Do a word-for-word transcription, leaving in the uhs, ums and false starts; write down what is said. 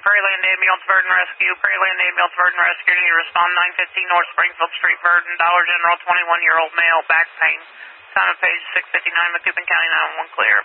Prairieland Ambulance, Verdon Rescue. Prairieland Ambulance, Verdon Rescue. Need to respond nine fifteen North Springfield Street, Verdon. Dollar General, twenty-one-year-old male, back pain. Sound of page six fifty-nine, Macoupin County nine one one clear.